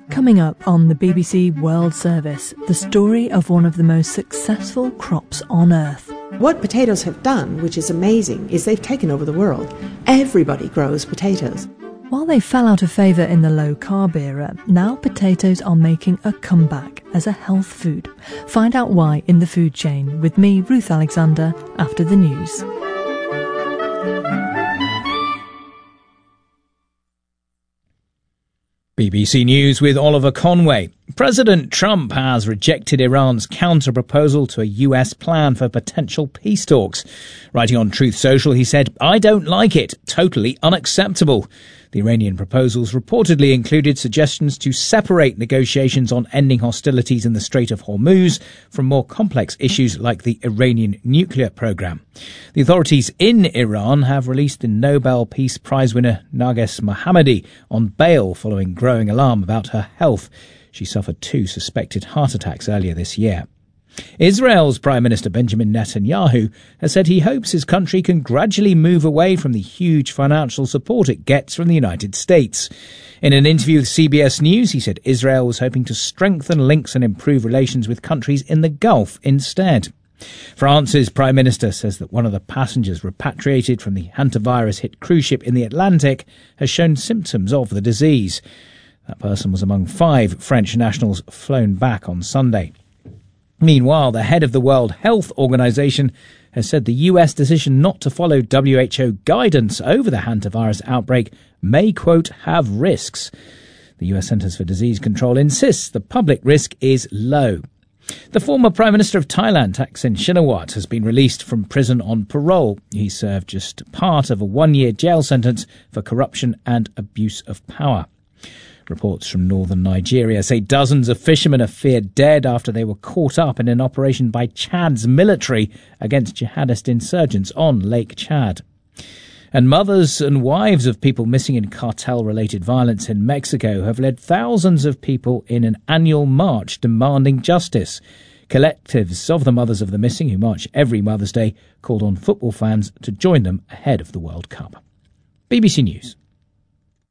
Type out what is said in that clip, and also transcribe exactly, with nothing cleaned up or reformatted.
Coming up on the B B C World Service, the story of one of the most successful crops on Earth. What potatoes have done, which is amazing, is they've taken over the world. Everybody grows potatoes. While they fell out of favour in the low-carb era, now potatoes are making a comeback as a health food. Find out why in the food chain with me, Ruth Alexander, after the news. B B C News with Oliver Conway. President Trump has rejected Iran's counter-proposal to a U S plan for potential peace talks. Writing on Truth Social, he said, "I don't like it. Totally unacceptable." The Iranian proposals reportedly included suggestions to separate negotiations on ending hostilities in the Strait of Hormuz from more complex issues like the Iranian nuclear program. The authorities in Iran have released the Nobel Peace Prize winner Narges Mohammadi on bail following growing alarm about her health. She suffered two suspected heart attacks earlier this year. Israel's Prime Minister Benjamin Netanyahu has said he hopes his country can gradually move away from the huge financial support it gets from the United States. In an interview with C B S News, he said Israel was hoping to strengthen links and improve relations with countries in the Gulf instead. France's Prime Minister says that one of the passengers repatriated from the hantavirus-hit cruise ship in the Atlantic has shown symptoms of the disease. That person was among five French nationals flown back on Sunday. Meanwhile, the head of the World Health Organization has said the U S decision not to follow W H O guidance over the hantavirus outbreak may, quote, have risks. The U S Centers for Disease Control insists the public risk is low. The former Prime Minister of Thailand, Thaksin Shinawatra, has been released from prison on parole. He served just part of a one-year jail sentence for corruption and abuse of power. Reports from northern Nigeria say dozens of fishermen are feared dead after they were caught up in an operation by Chad's military against jihadist insurgents on Lake Chad. And mothers and wives of people missing in cartel-related violence in Mexico have led thousands of people in an annual march demanding justice. Collectives of the mothers of the missing, who march every Mother's Day, called on football fans to join them ahead of the World Cup. B B C News.